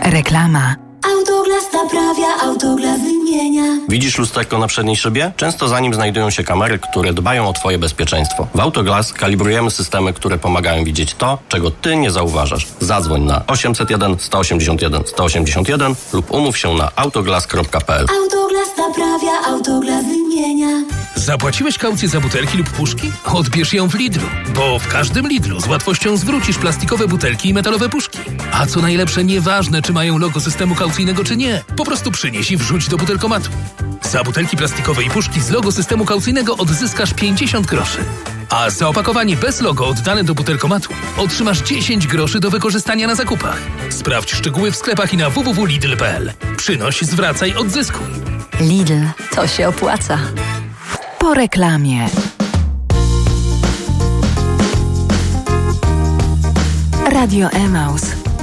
Reklama. Autoglas naprawia, Autoglas wymienia. Widzisz lusterko na przedniej szybie? Często za nim znajdują się kamery, które dbają o Twoje bezpieczeństwo. W Autoglas kalibrujemy systemy, które pomagają widzieć to, czego Ty nie zauważasz. Zadzwoń na 801 181 181 lub umów się na autoglas.pl. Autoglas naprawia, Autoglas wymienia. Zapłaciłeś kaucję za butelki lub puszki? Odbierz ją w Lidlu, bo w każdym Lidlu z łatwością zwrócisz plastikowe butelki i metalowe puszki. A co najlepsze, nieważne, czy mają logo systemu kaucyjnego, czy nie. Po prostu przynieś i wrzuć do butelkomatu. Za butelki plastikowe i puszki z logo systemu kaucyjnego odzyskasz 50 groszy. A za opakowanie bez logo oddane do butelkomatu otrzymasz 10 groszy do wykorzystania na zakupach. Sprawdź szczegóły w sklepach i na www.lidl.pl. Przynoś, zwracaj, odzyskuj. Lidl, to się opłaca. Po reklamie. Radio Emaus.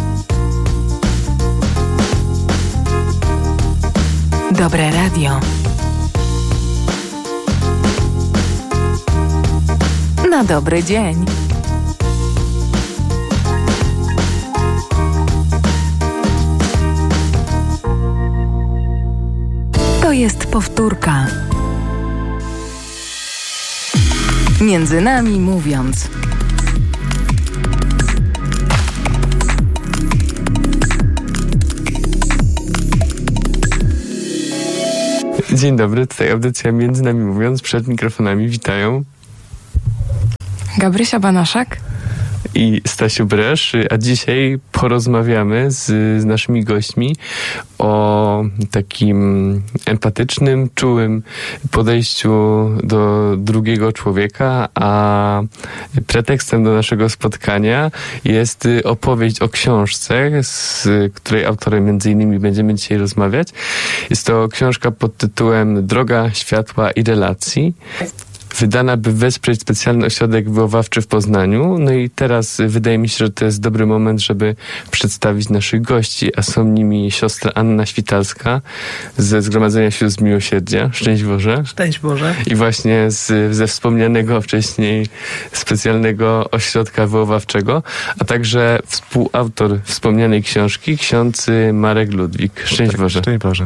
Dobre radio. Na dobry dzień. To jest powtórka. Między nami mówiąc. Dzień dobry, tutaj audycja Między nami mówiąc. Przed mikrofonami witają Gabrysia Banaszak i Stasiu Bresz, a dzisiaj porozmawiamy z naszymi gośćmi o takim empatycznym, czułym podejściu do drugiego człowieka, a pretekstem do naszego spotkania jest opowieść o książce, z której autorem między innymi będziemy dzisiaj rozmawiać. Jest to książka pod tytułem Droga Światła i Relacji, wydana, by wesprzeć specjalny ośrodek wychowawczy w Poznaniu. No i teraz wydaje mi się, że to jest dobry moment, żeby przedstawić naszych gości, a są nimi siostra Anna Świtalska ze Zgromadzenia Sióstr Miłosierdzia. Szczęść Boże. Szczęść Boże. I właśnie ze wspomnianego wcześniej specjalnego ośrodka wychowawczego, a także współautor wspomnianej książki, ksiądz Marek Ludwik. Szczęść Boże. Szczęść Boże.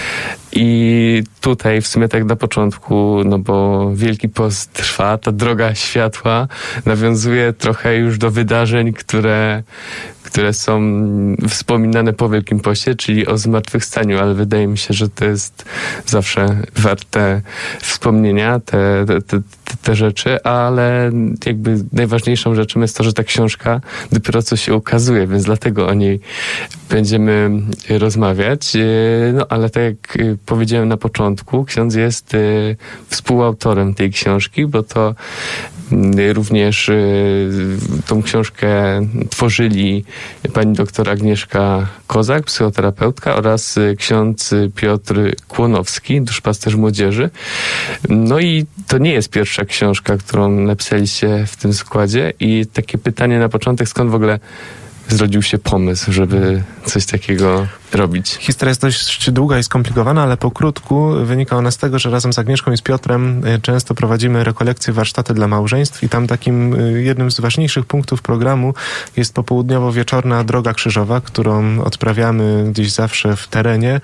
I tutaj w sumie tak na początku, no bo Wielki Post trwa, ta droga światła nawiązuje trochę już do wydarzeń, które są wspominane po Wielkim Poście, czyli o zmartwychwstaniu, ale wydaje mi się, że to jest zawsze warte wspomnienia, te rzeczy, ale jakby najważniejszą rzeczą jest to, że ta książka dopiero co się ukazuje, więc dlatego o niej będziemy rozmawiać. No ale tak jak powiedziałem na początku, ksiądz jest współautorem tej książki, bo to również tą książkę tworzyli pani doktor Agnieszka Kozak, psychoterapeutka, oraz ksiądz Piotr Kłonowski, duszpasterz młodzieży. No i to nie jest pierwsza książka, którą napisaliście w tym składzie. I takie pytanie na początek, skąd w ogóle zrodził się pomysł, żeby coś takiego robić? Historia jest dość długa i skomplikowana, ale pokrótku wynika ona z tego, że razem z Agnieszką i z Piotrem często prowadzimy rekolekcje, warsztaty dla małżeństw i tam takim jednym z ważniejszych punktów programu jest popołudniowo-wieczorna droga krzyżowa, którą odprawiamy gdzieś zawsze w terenie,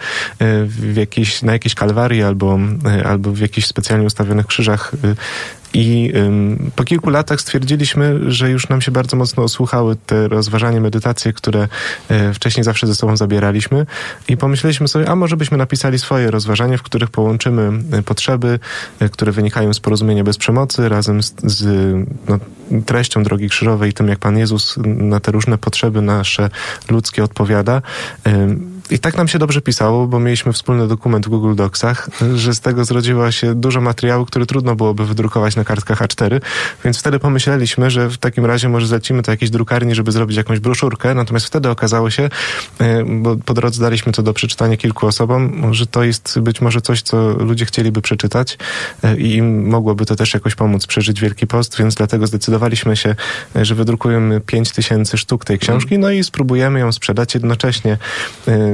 na jakiejś kalwarii albo w jakichś specjalnie ustawionych krzyżach. I po kilku latach stwierdziliśmy, że już nam się bardzo mocno osłuchały te rozważania, medytacje, które wcześniej zawsze ze sobą zabieraliśmy, i pomyśleliśmy sobie, a może byśmy napisali swoje rozważania, w których połączymy potrzeby, które wynikają z porozumienia bez przemocy, razem z treścią Drogi Krzyżowej i tym, jak Pan Jezus na te różne potrzeby nasze ludzkie odpowiada. I tak nam się dobrze pisało, bo mieliśmy wspólny dokument w Google Docsach, że z tego zrodziło się dużo materiału, który trudno byłoby wydrukować na kartkach A4, więc wtedy pomyśleliśmy, że w takim razie może zlecimy to jakiejś drukarni, żeby zrobić jakąś broszurkę, natomiast wtedy okazało się, bo po drodze daliśmy to do przeczytania kilku osobom, że to jest być może coś, co ludzie chcieliby przeczytać i im mogłoby to też jakoś pomóc przeżyć Wielki Post, więc dlatego zdecydowaliśmy się, że wydrukujemy 5000 sztuk tej książki, no i spróbujemy ją sprzedać. Jednocześnie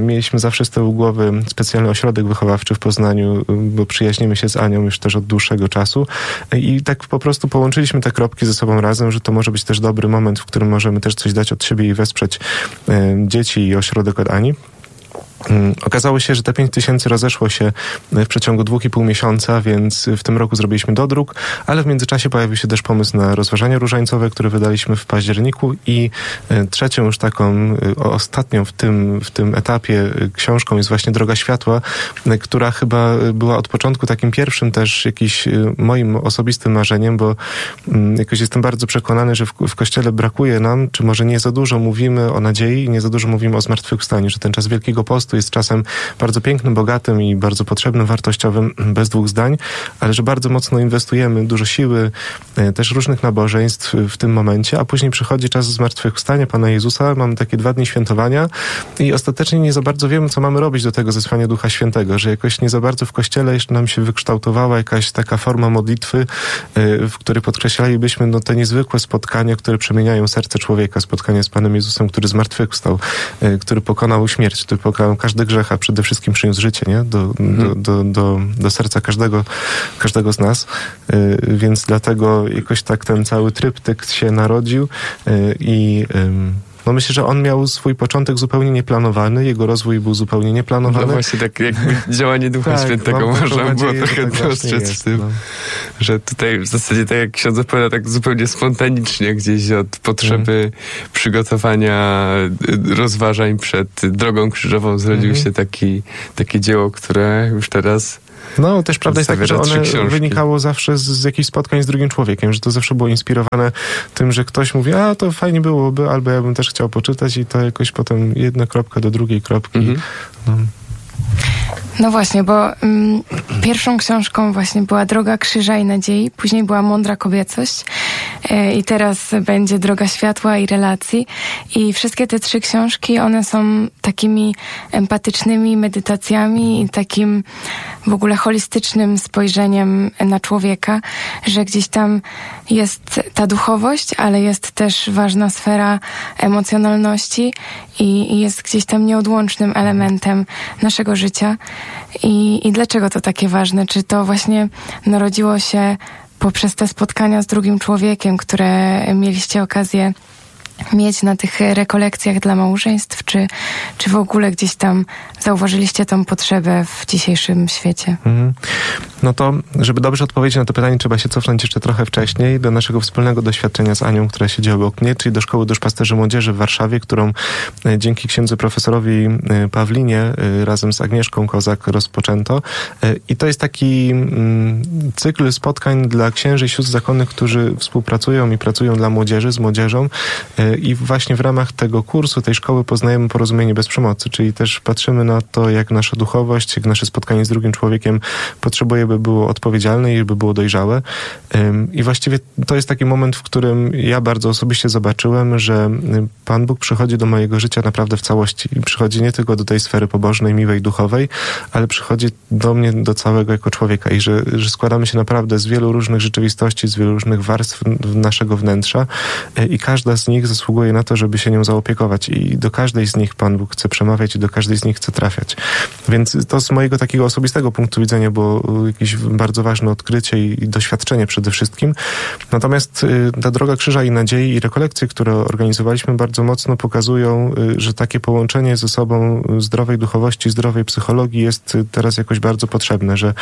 Mieliśmy zawsze z tyłu głowy specjalny ośrodek wychowawczy w Poznaniu, bo przyjaźnimy się z Anią już też od dłuższego czasu i tak po prostu połączyliśmy te kropki ze sobą razem, że to może być też dobry moment, w którym możemy też coś dać od siebie i wesprzeć dzieci i ośrodek od Ani. Okazało się, że te 5000 rozeszło się w przeciągu 2,5 miesiąca, więc w tym roku zrobiliśmy dodruk, ale w międzyczasie pojawił się też pomysł na rozważania różańcowe, które wydaliśmy w październiku i trzecią już taką, ostatnią w tym etapie książką jest właśnie Droga Światła, która chyba była od początku takim pierwszym też jakiś moim osobistym marzeniem, bo jakoś jestem bardzo przekonany, że w Kościele brakuje nam, czy może nie za dużo mówimy o nadziei, nie za dużo mówimy o zmartwychwstaniu, że ten czas Wielkiego Postu jest czasem bardzo pięknym, bogatym i bardzo potrzebnym, wartościowym, bez dwóch zdań, ale że bardzo mocno inwestujemy dużo siły, też różnych nabożeństw w tym momencie, a później przychodzi czas zmartwychwstania Pana Jezusa, mamy takie 2 dni świętowania i ostatecznie nie za bardzo wiemy, co mamy robić do tego zesłania Ducha Świętego, że jakoś nie za bardzo w Kościele jeszcze nam się wykształtowała jakaś taka forma modlitwy, w której podkreślalibyśmy te niezwykłe spotkania, które przemieniają serce człowieka, spotkanie z Panem Jezusem, który zmartwychwstał, który pokonał śmierć, który pokonał każdy grzech, a przede wszystkim przyniósł życie, nie? Do serca każdego z nas. Więc dlatego jakoś tak ten cały tryptyk się narodził i myślę, że on miał swój początek zupełnie nieplanowany, jego rozwój był zupełnie nieplanowany. No właśnie, tak jakby działanie Ducha Świętego można było trochę dostrzec w tym, że tutaj w zasadzie, tak jak ksiądz opowiada, tak zupełnie spontanicznie gdzieś od potrzeby przygotowania rozważań przed Drogą Krzyżową zrodził się takie dzieło, które już teraz też prawda jest taka, że one wynikało zawsze z jakichś spotkań z drugim człowiekiem, że to zawsze było inspirowane tym, że ktoś mówi, to fajnie byłoby, albo ja bym też chciał poczytać i to jakoś potem jedna kropka do drugiej kropki. No właśnie, bo pierwszą książką właśnie była Droga Krzyża i Nadziei, później była Mądra Kobiecość i teraz będzie Droga Światła i Relacji. I wszystkie te 3 książki, one są takimi empatycznymi medytacjami i takim w ogóle holistycznym spojrzeniem na człowieka, że gdzieś tam jest ta duchowość, ale jest też ważna sfera emocjonalności i jest gdzieś tam nieodłącznym elementem naszego życia. I dlaczego to takie ważne? Czy to właśnie narodziło się poprzez te spotkania z drugim człowiekiem, które mieliście okazję mieć na tych rekolekcjach dla małżeństw, czy w ogóle gdzieś tam zauważyliście tą potrzebę w dzisiejszym świecie? No to, żeby dobrze odpowiedzieć na to pytanie, trzeba się cofnąć jeszcze trochę wcześniej do naszego wspólnego doświadczenia z Anią, która siedziała obok mnie, czyli do Szkoły Duszpasterzy Młodzieży w Warszawie, którą dzięki księdzu profesorowi Pawlinie razem z Agnieszką Kozak rozpoczęto. I to jest taki cykl spotkań dla księży i sióstr zakonnych, którzy współpracują i pracują dla młodzieży, z młodzieżą. I właśnie w ramach tego kursu, tej szkoły poznajemy porozumienie bez przemocy, czyli też patrzymy na to, jak nasza duchowość, jak nasze spotkanie z drugim człowiekiem potrzebuje, by było odpowiedzialne i by było dojrzałe. I właściwie to jest taki moment, w którym ja bardzo osobiście zobaczyłem, że Pan Bóg przychodzi do mojego życia naprawdę w całości. I przychodzi nie tylko do tej sfery pobożnej, miłej, duchowej, ale przychodzi do mnie, do całego jako człowieka i że składamy się naprawdę z wielu różnych rzeczywistości, z wielu różnych warstw naszego wnętrza i każda z nich zasługuje na to, żeby się nią zaopiekować i do każdej z nich Pan Bóg chce przemawiać i do każdej z nich chce trafiać. Więc to z mojego takiego osobistego punktu widzenia było jakieś bardzo ważne odkrycie i doświadczenie przede wszystkim. Natomiast ta Droga Krzyża i Nadziei i rekolekcje, które organizowaliśmy, bardzo mocno pokazują, że takie połączenie ze sobą zdrowej duchowości, zdrowej psychologii jest teraz jakoś bardzo potrzebne, że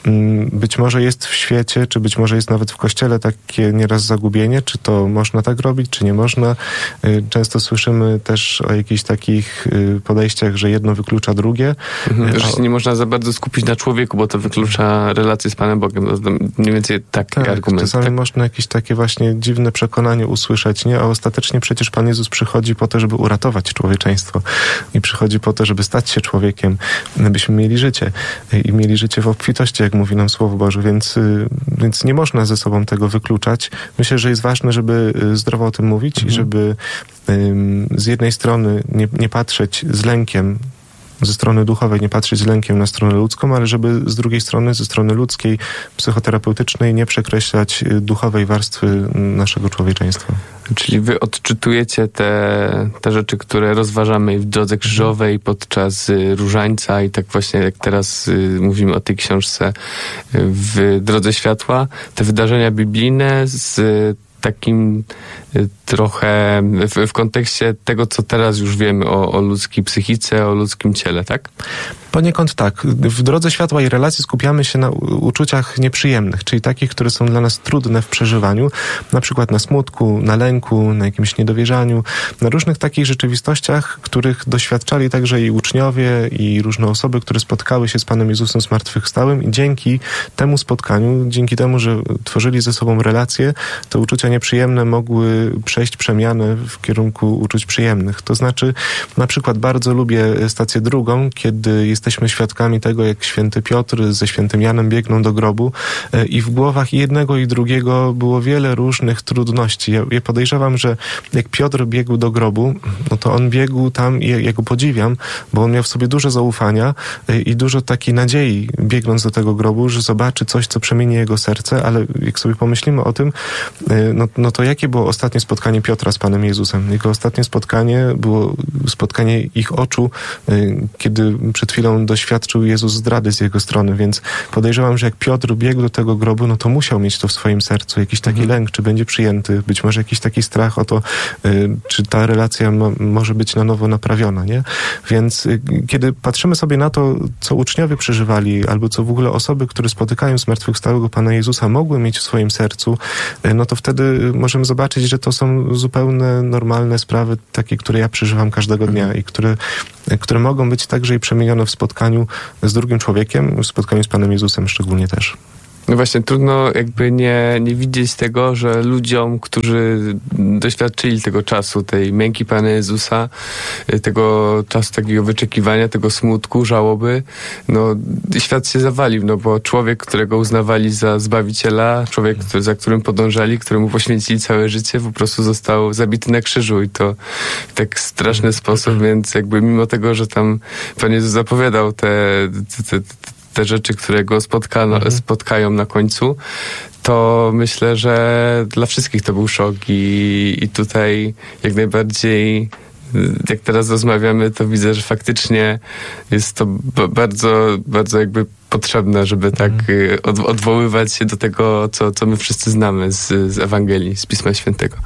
być może jest w świecie, czy być może jest nawet w Kościele takie nieraz zagubienie, czy to można tak robić, czy nie można. Często słyszymy też o jakichś takich podejściach, że jedno wyklucza drugie. Że się nie można za bardzo skupić na człowieku, bo to wyklucza relacje z Panem Bogiem. Mniej więcej taki argument. Czasami można jakieś takie właśnie dziwne przekonanie usłyszeć, nie? A ostatecznie przecież Pan Jezus przychodzi po to, żeby uratować człowieczeństwo i przychodzi po to, żeby stać się człowiekiem, byśmy mieli życie i mieli życie w obfitości, jak mówi nam Słowo Boże, więc nie można ze sobą tego wykluczać. Myślę, że jest ważne, żeby zdrowo o tym mówić i żeby z jednej strony nie patrzeć z lękiem ze strony duchowej nie patrzeć z lękiem na stronę ludzką, ale żeby z drugiej strony, ze strony ludzkiej, psychoterapeutycznej nie przekreślać duchowej warstwy naszego człowieczeństwa. Czyli wy odczytujecie te rzeczy, które rozważamy w drodze krzyżowej podczas różańca i tak właśnie jak teraz mówimy o tej książce w Drodze Światła, te wydarzenia biblijne z takim trochę w kontekście tego, co teraz już wiemy o ludzkiej psychice, o ludzkim ciele, tak? Poniekąd tak. W Drodze Światła i relacji skupiamy się na uczuciach nieprzyjemnych, czyli takich, które są dla nas trudne w przeżywaniu, na przykład na smutku, na lęku, na jakimś niedowierzaniu, na różnych takich rzeczywistościach, których doświadczali także i uczniowie, i różne osoby, które spotkały się z Panem Jezusem zmartwychwstałym i dzięki temu spotkaniu, dzięki temu, że tworzyli ze sobą relacje, te uczucia nieprzyjemne mogły przejść przemianę w kierunku uczuć przyjemnych. To znaczy, na przykład bardzo lubię stację drugą, kiedy jesteśmy świadkami tego, jak święty Piotr ze świętym Janem biegną do grobu i w głowach i jednego i drugiego było wiele różnych trudności. Ja podejrzewam, że jak Piotr biegł do grobu, no to on biegł tam i ja go podziwiam, bo on miał w sobie dużo zaufania i dużo takiej nadziei, biegnąc do tego grobu, że zobaczy coś, co przemieni jego serce, ale jak sobie pomyślimy o tym, no to jakie było ostatnie spotkanie Piotra z Panem Jezusem? Jego ostatnie spotkanie było spotkanie ich oczu, kiedy przed chwilą doświadczył Jezus zdrady z jego strony, więc podejrzewam, że jak Piotr biegł do tego grobu, no to musiał mieć to w swoim sercu, jakiś taki lęk, czy będzie przyjęty, być może jakiś taki strach o to, czy ta relacja może być na nowo naprawiona, nie? Więc kiedy patrzymy sobie na to, co uczniowie przeżywali, albo co w ogóle osoby, które spotykają zmartwychwstałego Pana Jezusa mogły mieć w swoim sercu, no to wtedy możemy zobaczyć, że to są zupełnie normalne sprawy, takie, które ja przeżywam każdego dnia i które mogą być także i przemienione w spotkaniu z drugim człowiekiem, w spotkaniu z Panem Jezusem szczególnie też. No właśnie, trudno jakby nie widzieć tego, że ludziom, którzy doświadczyli tego czasu, tej męki Pana Jezusa, tego czasu takiego wyczekiwania, tego smutku, żałoby, no świat się zawalił, no bo człowiek, którego uznawali za Zbawiciela, człowiek, za którym podążali, któremu poświęcili całe życie, po prostu został zabity na krzyżu i to w tak straszny sposób, więc jakby mimo tego, że tam Pan Jezus zapowiadał te rzeczy, które go spotkają na końcu, to myślę, że dla wszystkich to był szok i tutaj jak najbardziej, jak teraz rozmawiamy, to widzę, że faktycznie jest to bardzo, bardzo jakby potrzebne, żeby tak odwoływać się do tego, co my wszyscy znamy z Ewangelii, z Pisma Świętego.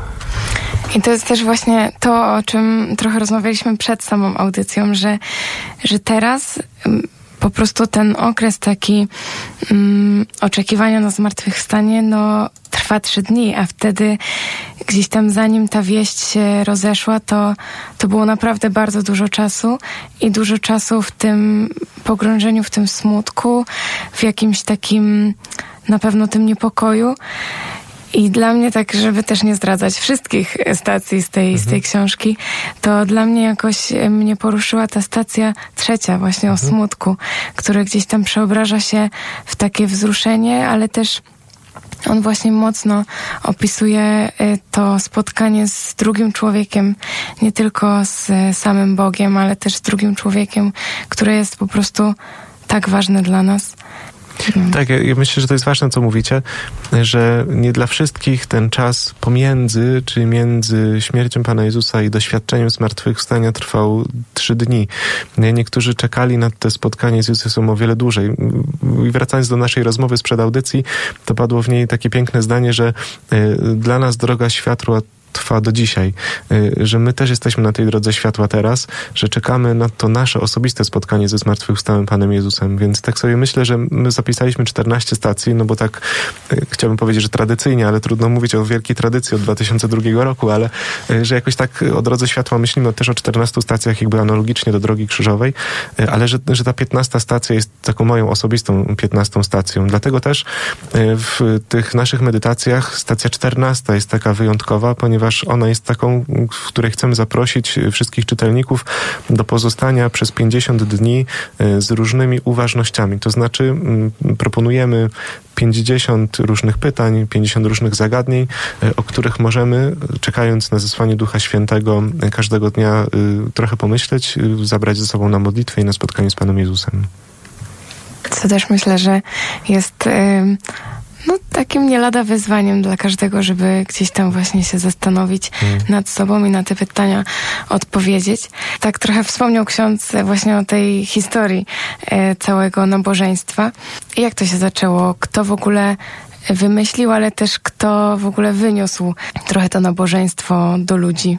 I to jest też właśnie to, o czym trochę rozmawialiśmy przed samą audycją, że teraz po prostu ten okres taki oczekiwania na zmartwychwstanie, no trwa 3 dni, a wtedy gdzieś tam zanim ta wieść się rozeszła, to było naprawdę bardzo dużo czasu i dużo czasu w tym pogrążeniu, w tym smutku, w jakimś takim na pewno tym niepokoju. I dla mnie, tak żeby też nie zdradzać wszystkich stacji z tej książki, to dla mnie jakoś mnie poruszyła ta stacja 3, właśnie o smutku, które gdzieś tam przeobraża się w takie wzruszenie, ale też on właśnie mocno opisuje to spotkanie z drugim człowiekiem, nie tylko z samym Bogiem, ale też z drugim człowiekiem, które jest po prostu tak ważne dla nas. Tak, ja myślę, że to jest ważne, co mówicie, że nie dla wszystkich ten czas pomiędzy, czyli między śmiercią Pana Jezusa i doświadczeniem zmartwychwstania trwał 3 dni. Niektórzy czekali na to spotkanie z Jezusem o wiele dłużej. I wracając do naszej rozmowy sprzed audycji, to padło w niej takie piękne zdanie, że dla nas droga światła trwa do dzisiaj, że my też jesteśmy na tej drodze światła teraz, że czekamy na to nasze osobiste spotkanie ze zmartwychwstałym Panem Jezusem. Więc tak sobie myślę, że my zapisaliśmy 14 stacji, no bo tak chciałbym powiedzieć, że tradycyjnie, ale trudno mówić o wielkiej tradycji od 2002 roku, ale że jakoś tak o drodze światła myślimy też o 14 stacjach jakby analogicznie do Drogi Krzyżowej, ale że ta 15 stacja jest taką moją osobistą 15 stacją. Dlatego też w tych naszych medytacjach stacja 14 jest taka wyjątkowa, ponieważ ponieważ ona jest taką, w której chcemy zaprosić wszystkich czytelników do pozostania przez 50 dni z różnymi uważnościami. To znaczy proponujemy 50 różnych pytań, 50 różnych zagadnień, o których możemy, czekając na zesłanie Ducha Świętego, każdego dnia trochę pomyśleć, zabrać ze sobą na modlitwę i na spotkanie z Panem Jezusem. Co też myślę, że jest takim nie lada wyzwaniem dla każdego, żeby gdzieś tam właśnie się zastanowić nad sobą i na te pytania odpowiedzieć. Tak trochę wspomniał ksiądz właśnie o tej historii całego nabożeństwa. Jak to się zaczęło? Kto w ogóle wymyślił, ale też kto w ogóle wyniósł trochę to nabożeństwo do ludzi?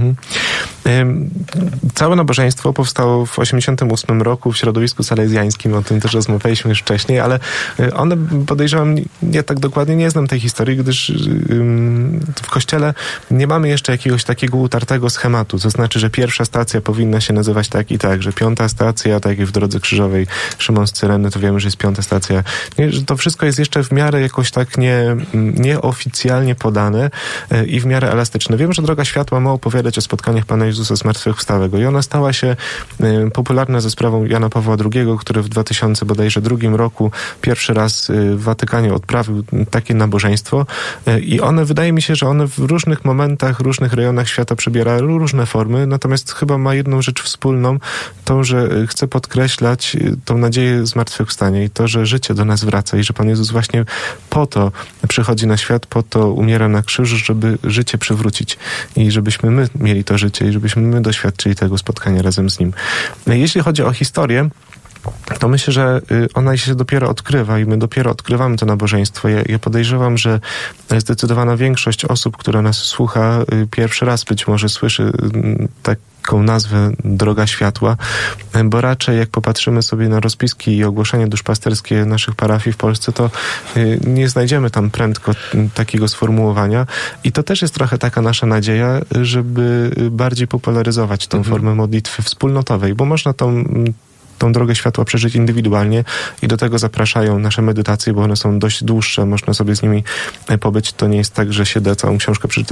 Całe nabożeństwo powstało w 1988 roku w środowisku salezjańskim, o tym też rozmawialiśmy już wcześniej, ale one, podejrzewam, ja tak dokładnie nie znam tej historii, gdyż w Kościele nie mamy jeszcze jakiegoś takiego utartego schematu, to znaczy, że pierwsza stacja powinna się nazywać tak i tak, że piąta stacja, tak jak w Drodze Krzyżowej Szymon z Cyreny, to wiemy, że jest piąta stacja. Nie, że to wszystko jest jeszcze w miarę jakoś tak nieoficjalnie podane i w miarę elastyczne. Wiem, że Droga Światła ma opowiadać o spotkaniach Pana Jezusa Zmartwychwstałego i ona stała się popularna ze sprawą Jana Pawła II, który w 2002 roku pierwszy raz w Watykanie odprawił takie nabożeństwo i wydaje mi się, że one w różnych momentach, różnych rejonach świata przybierają różne formy, natomiast chyba ma jedną rzecz wspólną, to, że chce podkreślać tą nadzieję zmartwychwstania i to, że życie do nas wraca i że Pan Jezus właśnie po to przychodzi na świat, po to umiera na krzyżu, żeby życie przywrócić i żebyśmy my mieli to życie i żebyśmy my doświadczyli tego spotkania razem z Nim. Jeśli chodzi o historię, to myślę, że ona się dopiero odkrywa i my dopiero odkrywamy to nabożeństwo. Ja podejrzewam, że zdecydowana większość osób, która nas słucha, pierwszy raz być może słyszy taką nazwę Droga Światła, bo raczej jak popatrzymy sobie na rozpiski i ogłoszenia duszpasterskie naszych parafii w Polsce, to nie znajdziemy tam prędko takiego sformułowania i to też jest trochę taka nasza nadzieja, żeby bardziej popularyzować tą formę modlitwy wspólnotowej, bo można tą drogę światła przeżyć indywidualnie i do tego zapraszają nasze medytacje, bo one są dość dłuższe, można sobie z nimi pobyć. To nie jest tak, że się da całą książkę przeczytać